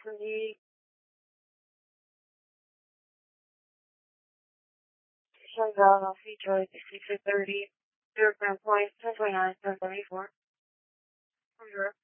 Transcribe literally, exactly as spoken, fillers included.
seventy-eight. Sundown off Detroit, sixty thirty. Zero Grand Point, ten twenty-nine, ten seventy-four. From Europe.